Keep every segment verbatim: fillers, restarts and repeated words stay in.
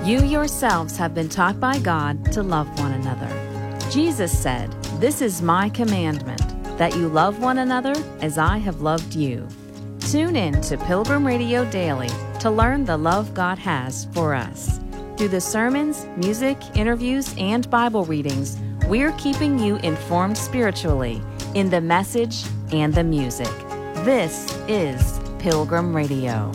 You yourselves have been taught by God to love one another. Jesus said, "This is my commandment, that you love one another as I have loved you." Tune in to Pilgrim Radio Daily to learn the love God has for us. Through the sermons, music, interviews, and Bible readings, we're keeping you informed spiritually in the message and the music. This is Pilgrim Radio.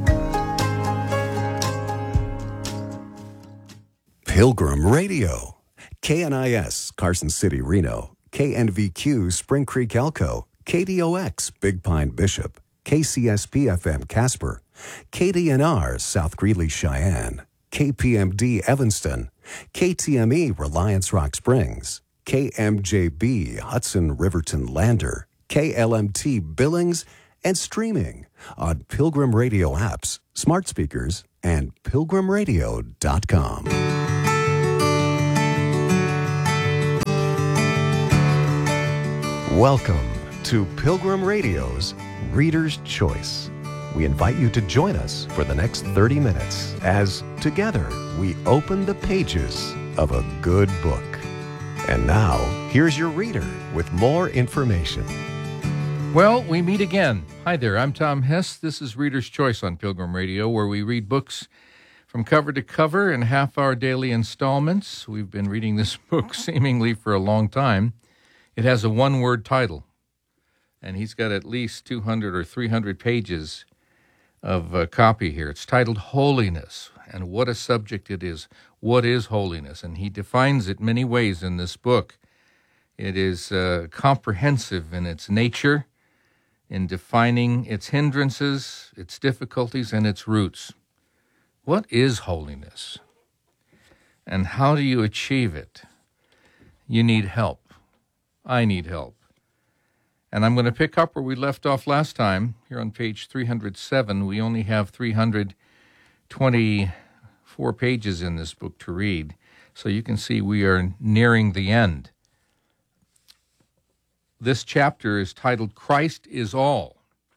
Pilgrim Radio. K N I S, Carson City, Reno. K N V Q, Spring Creek, Elko. K D O X, Big Pine, Bishop. K C S P F M, Casper. K D N R, South Greeley, Cheyenne. K P M D, Evanston. K T M E, Reliance Rock Springs. K M J B, Hudson, Riverton, Lander. K L M T, Billings, and streaming on Pilgrim Radio apps, smart speakers, and pilgrim radio dot com. Welcome to Pilgrim Radio's Reader's Choice. We invite you to join us for the next thirty minutes as together we open the pages of a good book. And now, here's your reader with more information. Well, we meet again. Hi there, I'm Tom Hess. This is Reader's Choice on Pilgrim Radio, where we read books from cover to cover in half-hour daily installments. We've been reading this book seemingly for a long time. It has a one-word title, and he's got at least two hundred or three hundred pages of uh, copy here. It's titled Holiness, and what a subject it is. What is holiness? And he defines it many ways in this book. It is uh, comprehensive in its nature, in defining its hindrances, its difficulties, and its roots. What is holiness? And how do you achieve it? You need help. I need help. And I'm going to pick up where we left off last time, here on page three hundred seven. We only have three hundred twenty-four pages in this book to read, so you can see we are nearing the end. This chapter is titled, Christ is All.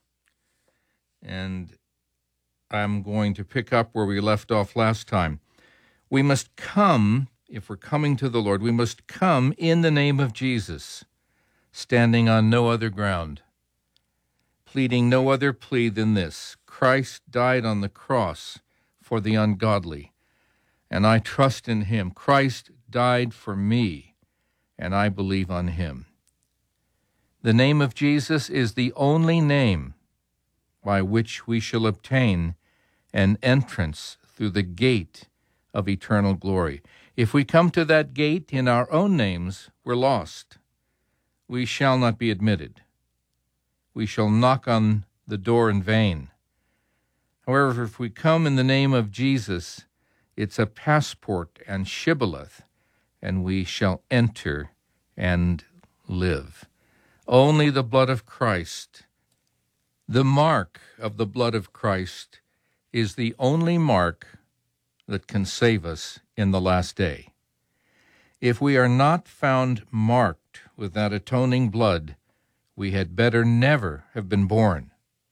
And I'm going to pick up where we left off last time. We must come, if we're coming to the Lord, we must come in the name of Jesus, standing on no other ground, pleading no other plea than this: Christ died on the cross for the ungodly, and I trust in him. Christ died for me, and I believe on him. The name of Jesus is the only name by which we shall obtain an entrance through the gate of eternal glory. If we come to that gate in our own names, we're lost. We shall not be admitted. We shall knock on the door in vain. However, if we come in the name of Jesus, it's a passport and shibboleth, and we shall enter and live. Only the blood of Christ, the mark of the blood of Christ, is the only mark that can save us in the last day. If we are not found marked with that atoning blood, we had better never have been born.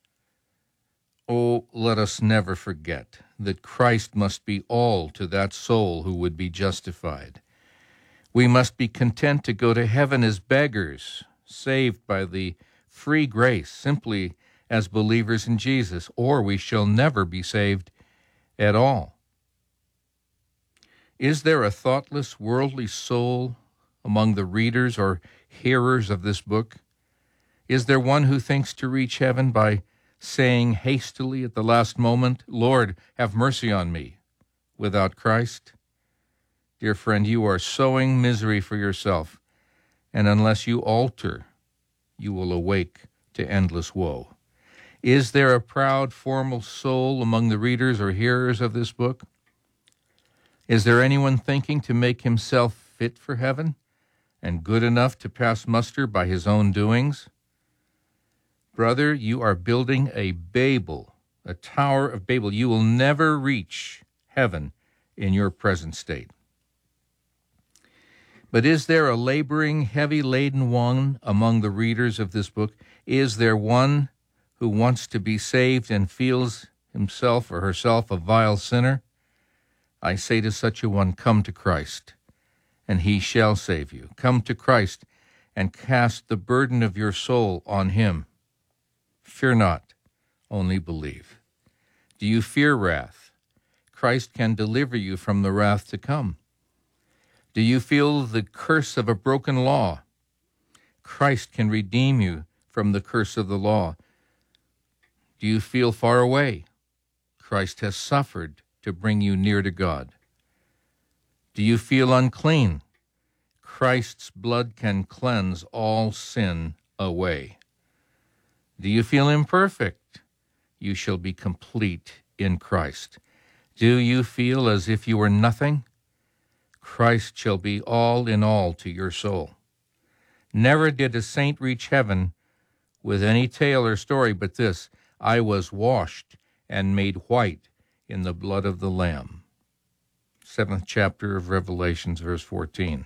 Oh, let us never forget that Christ must be all to that soul who would be justified. We must be content to go to heaven as beggars, saved by the free grace, simply as believers in Jesus, or we shall never be saved at all. Is there a thoughtless, worldly soul among the readers or hearers of this book? Is there one who thinks to reach heaven by saying hastily at the last moment, Lord, have mercy on me, without Christ? Dear friend, you are sowing misery for yourself, and unless you alter, you will awake to endless woe. Is there a proud, formal soul among the readers or hearers of this book? Is there anyone thinking to make himself fit for heaven and good enough to pass muster by his own doings? Brother, you are building a Babel, a tower of Babel. You will never reach heaven in your present state. But is there a laboring, heavy-laden one among the readers of this book? Is there one who wants to be saved and feels himself or herself a vile sinner? I say to such a one, come to Christ, and he shall save you. Come to Christ and cast the burden of your soul on him. Fear not, only believe. Do you fear wrath? Christ can deliver you from the wrath to come. Do you feel the curse of a broken law? Christ can redeem you from the curse of the law. Do you feel far away? Christ has suffered to bring you near to God. Do you feel unclean? Christ's blood can cleanse all sin away. Do you feel imperfect? You shall be complete in Christ. Do you feel as if you were nothing? Christ shall be all in all to your soul. Never did a saint reach heaven with any tale or story but this: I was washed and made white in the blood of the Lamb. Seventh chapter of Revelations, verse fourteen.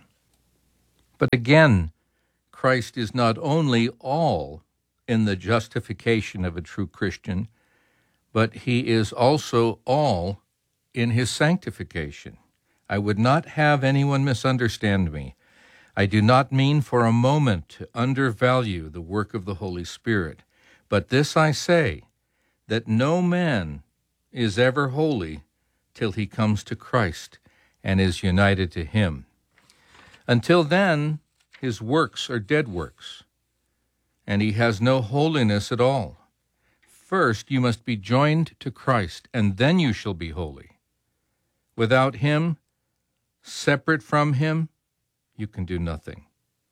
But again, Christ is not only all in the justification of a true Christian, but he is also all in his sanctification. I would not have anyone misunderstand me. I do not mean for a moment to undervalue the work of the Holy Spirit, but this I say, that no man is ever holy till he comes to Christ and is united to him. Until then, his works are dead works, and he has no holiness at all. First, you must be joined to Christ, and then you shall be holy. Without him, separate from him, you can do nothing.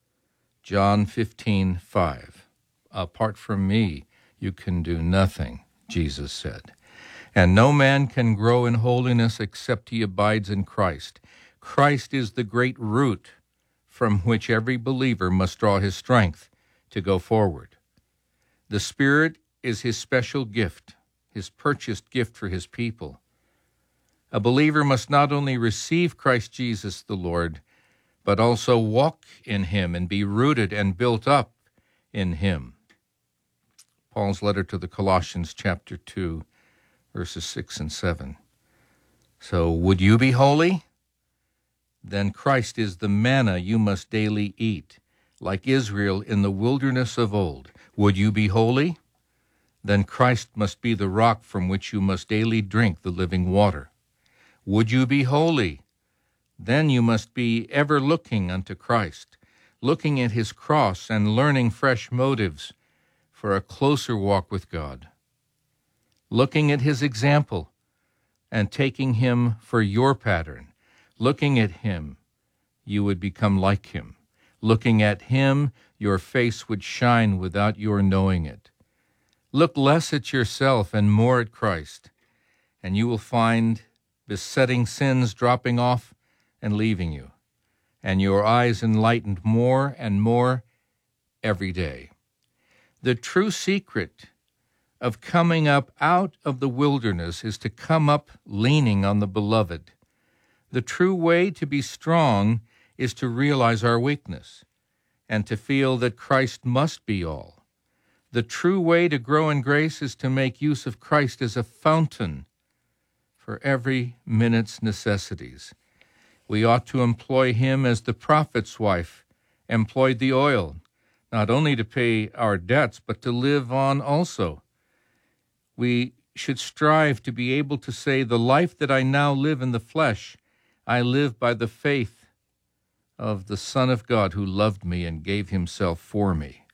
John fifteen five. Apart from me, you can do nothing, Jesus said. And no man can grow in holiness except he abides in Christ. Christ is the great root from which every believer must draw his strength to go forward. The Spirit is his special gift, his purchased gift for his people. A believer must not only receive Christ Jesus the Lord, but also walk in him and be rooted and built up in him. Paul's letter to the Colossians, chapter two, verses six and seven. So, would you be holy? Then Christ is the manna you must daily eat, like Israel in the wilderness of old. Would you be holy? Then Christ must be the rock from which you must daily drink the living water. Would you be holy? Then you must be ever looking unto Christ, looking at his cross and learning fresh motives for a closer walk with God. Looking at his example and taking him for your pattern. Looking at him, you would become like him. Looking at him, your face would shine without your knowing it. Look less at yourself and more at Christ, and you will find besetting sins dropping off and leaving you, and your eyes enlightened more and more every day. The true secret of coming up out of the wilderness is to come up leaning on the Beloved. The true way to be strong is to realize our weakness and to feel that Christ must be all. The true way to grow in grace is to make use of Christ as a fountain for every minute's necessities. We ought to employ him as the prophet's wife employed the oil, not only to pay our debts, but to live on also. We should strive to be able to say, the life that I now live in the flesh, I live by the faith of the Son of God who loved me and gave himself for me.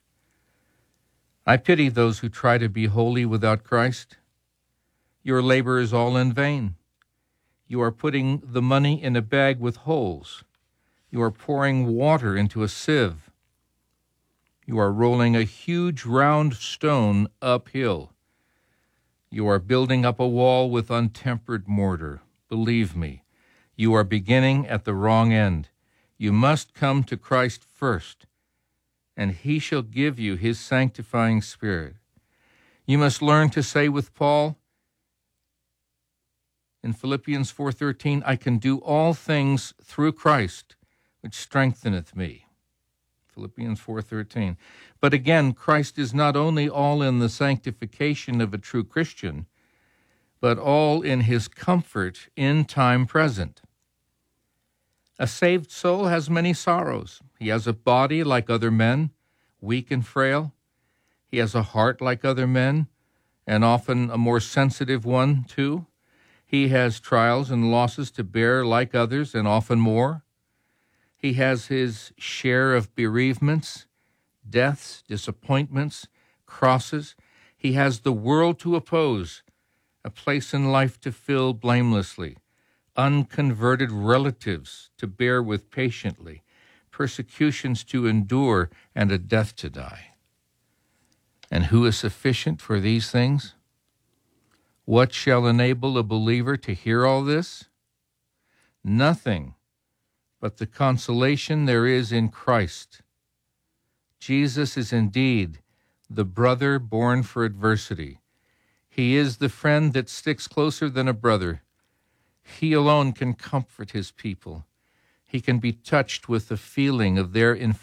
I pity those who try to be holy without Christ. Your labor is all in vain. You are putting the money in a bag with holes. You are pouring water into a sieve. You are rolling a huge round stone uphill. You are building up a wall with untempered mortar. Believe me, you are beginning at the wrong end. You must come to Christ first, and he shall give you his sanctifying Spirit. You must learn to say with Paul in Philippians four thirteen, I can do all things through Christ, which strengtheneth me. Philippians four thirteen. But again, Christ is not only all in the sanctification of a true Christian, but all in his comfort in time present. A saved soul has many sorrows. He has a body like other men, weak and frail. He has a heart like other men, and often a more sensitive one, too. He has trials and losses to bear like others, and often more. He has his share of bereavements, deaths, disappointments, crosses. He has the world to oppose, a place in life to fill blamelessly, unconverted relatives to bear with patiently, persecutions to endure, and a death to die. And who is sufficient for these things? What shall enable a believer to hear all this? Nothing but the consolation there is in Christ. Jesus is indeed the brother born for adversity. He is the friend that sticks closer than a brother. He alone can comfort his people. He can be touched with the feeling of their infirmity.